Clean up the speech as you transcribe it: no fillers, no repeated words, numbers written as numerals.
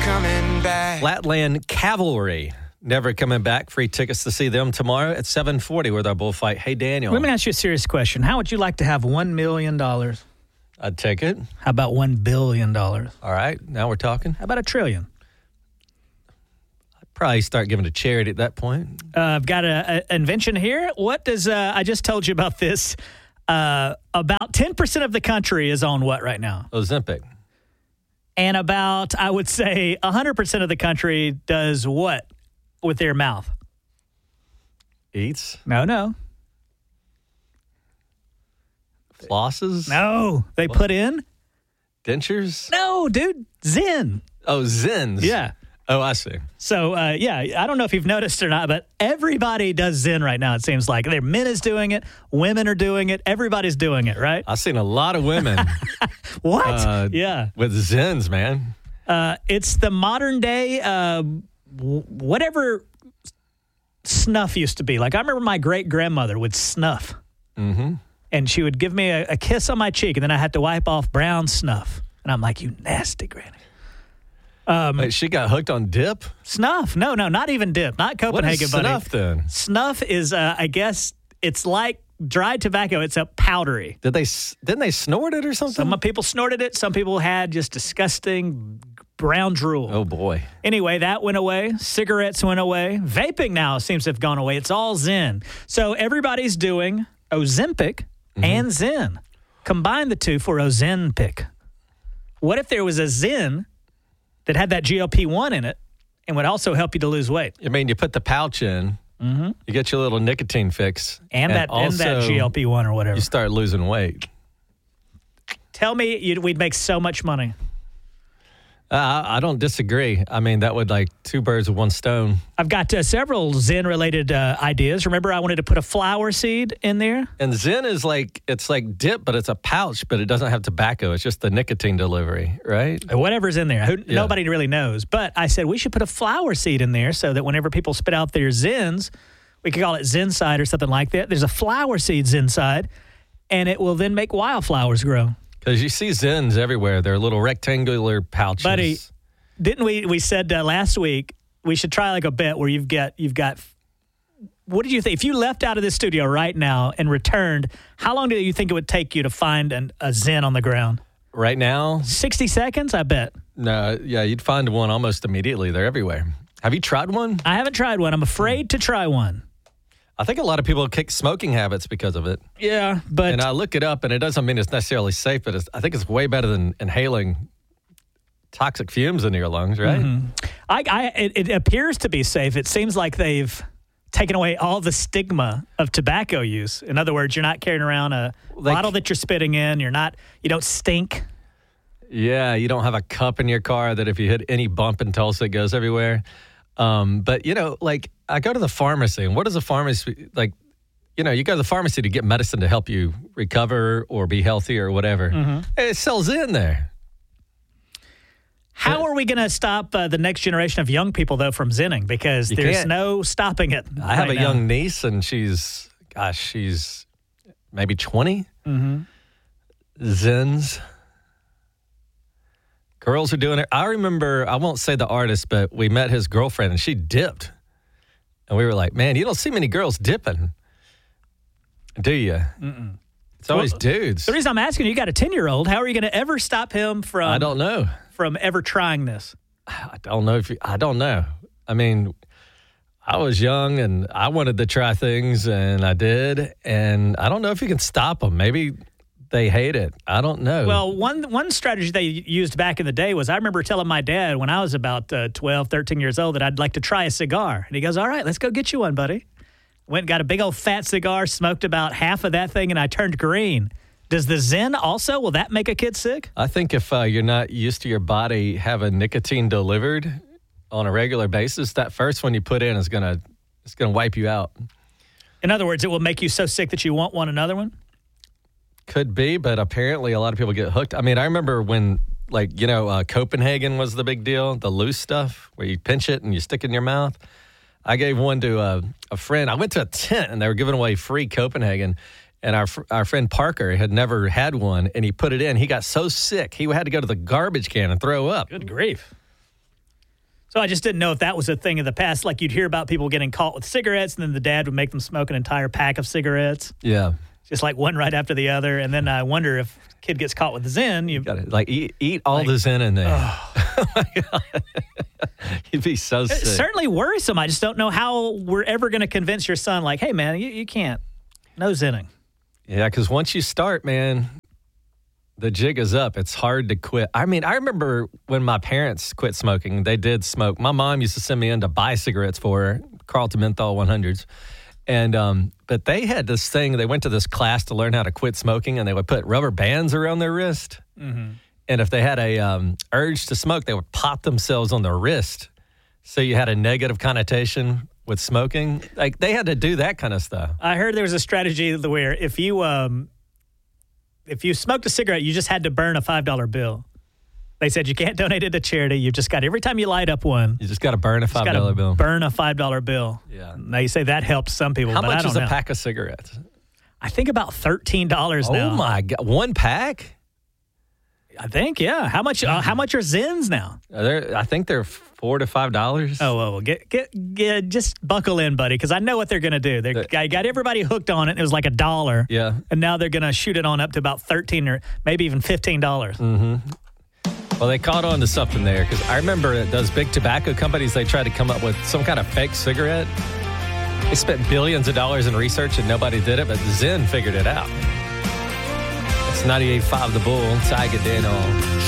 coming back. Flatland Cavalry, never coming back. Free tickets to see them tomorrow at 7:40 with our bullfight. Hey, Daniel. Let me ask you a serious question. How would you like to have $1 million? How I'd take it. about $1 billion? How All right, now we're talking. about $1 trillion? I'd probably start giving to charity at that point. I've got an invention here. What does, I just told you about this. About 10% of the country is on what right now? Ozempic. And about, I would say, 100% of the country does what with their mouth? Eats. No. Flosses. No. They put in? Dentures. No, dude. Zen. Oh, Zens. Yeah. Oh, I see. So, I don't know if you've noticed or not, but everybody does Zen right now, it seems like. Men is doing it. Women are doing it. Everybody's doing it, right? I've seen a lot of women What? Yeah. with Zens, man. It's the modern day, whatever snuff used to be. Like, I remember my great-grandmother would snuff. Mm-hmm. And she would give me a kiss on my cheek, and then I had to wipe off brown snuff. And I'm like, you nasty granny. Wait, she got hooked on dip? Snuff. No, not even dip. Not Copenhagen, What is buddy. snuff, then? Snuff is, I guess, it's like dried tobacco. It's a powdery. Didn't they snort it or something? Some people snorted it. Some people had just disgusting brown drool. Oh, boy. Anyway, that went away. Cigarettes went away. Vaping now seems to have gone away. It's all Zen. So everybody's doing Ozempic and Zen. Combine the two for Ozempic. What if there was a Zen that had that GLP-1 in it and would also help you to lose weight? I mean, you put the pouch in, you get your little nicotine fix. And that GLP-1 or whatever. You start losing weight. Tell me we'd make so much money. I don't disagree. I mean, that would like two birds with one stone. I've got several Zen-related ideas. Remember, I wanted to put a flower seed in there? And Zen is it's like dip, but it's a pouch, but it doesn't have tobacco. It's just the nicotine delivery, right? Whatever's in there. Nobody really knows. But I said we should put a flower seed in there so that whenever people spit out their Zens, we could call it Zenside or something like that. There's a flower seeds inside, and it will then make wildflowers grow. Because you see Zens everywhere. They're little rectangular pouches. Buddy, didn't we said last week we should try like a bet where you've got what did you think? If you left out of this studio right now and returned, how long do you think it would take you to find a Zen on the ground? Right now? 60 seconds, I bet. No, yeah, you'd find one almost immediately. They're everywhere. Have you tried one? I haven't tried one. I'm afraid to try one. I think a lot of people kick smoking habits because of it. Yeah, but... And I look it up, and it doesn't mean it's necessarily safe, but I think it's way better than inhaling toxic fumes into your lungs, right? Mm-hmm. It appears to be safe. It seems like they've taken away all the stigma of tobacco use. In other words, you're not carrying around a bottle that you're spitting in. You don't stink. Yeah, you don't have a cup in your car that if you hit any bump in Tulsa, it goes everywhere. But, I go to the pharmacy, and what does a pharmacy, you go to the pharmacy to get medicine to help you recover or be healthy or whatever. Mm-hmm. It sells in there. How are we going to stop the next generation of young people, though, from zenning? Because there's no stopping it. I have a young niece, and she's maybe 20. Mm-hmm. Zens. Girls are doing it. I remember, I won't say the artist, but we met his girlfriend, and she dipped. And we were like, man, you don't see many girls dipping, do you? Mm-mm. It's always dudes. The reason I'm asking you got a 10-year-old. How are you going to ever stop him from... I don't know. From ever trying this? I don't know. I don't know. I mean, I was young, and I wanted to try things, and I did. And I don't know if you can stop them. Maybe... they hate it. I don't know. Well, one strategy they used back in the day was I remember telling my dad when I was about 12, 13 years old that I'd like to try a cigar. And he goes, all right, let's go get you one, buddy. Went and got a big old fat cigar, smoked about half of that thing, and I turned green. Does the Zen also, will that make a kid sick? I think if you're not used to your body having nicotine delivered on a regular basis, that first one you put in is gonna wipe you out. In other words, it will make you so sick that you won't want another one? Could be, but apparently a lot of people get hooked. I mean, I remember when, Copenhagen was the big deal, the loose stuff where you pinch it and you stick it in your mouth. I gave one to a friend. I went to a tent, and they were giving away free Copenhagen, and our friend Parker had never had one, and he put it in. He got so sick, he had to go to the garbage can and throw up. Good grief. So I just didn't know if that was a thing of the past. Like you'd hear about people getting caught with cigarettes, and then the dad would make them smoke an entire pack of cigarettes. Yeah. Just like one right after the other. And then I wonder if a kid gets caught with the Zen. You got to like eat all the Zen in there. Oh my God. You'd be so sick. It's certainly worrisome. I just don't know how we're ever going to convince your son, like, hey, man, you can't. No Zenning. Yeah, because once you start, man, the jig is up. It's hard to quit. I mean, I remember when my parents quit smoking, they did smoke. My mom used to send me in to buy cigarettes for her, Carlton Menthol 100s. And but they had this thing. They went to this class to learn how to quit smoking, and they would put rubber bands around their wrist. Mm-hmm. And if they had a urge to smoke, they would pop themselves on their wrist. So you had a negative connotation with smoking. Like they had to do that kind of stuff. I heard there was a strategy where if you smoked a cigarette, you just had to burn a $5 bill. They said you can't donate it to charity. You just got every time you light up one. You just got to burn a $5 bill. Burn a $5 bill. Yeah. Now you say that helps some people. How but I much don't is know. a pack of cigarettes? I think about $13 now. Oh my God! One pack? I think, yeah. How much are Zens now? I think they're $4 to $5. Oh, get just buckle in, buddy, because I know what they're going to do. I got everybody hooked on it. It was like $1. Yeah. And now they're going to shoot it on up to about $13 or maybe even $15. Mm-hmm. Well, they caught on to something there because I remember those big tobacco companies, they tried to come up with some kind of fake cigarette. They spent billions of dollars in research and nobody did it, but Zen figured it out. It's 98.5 The Bull, Tiger Daniel.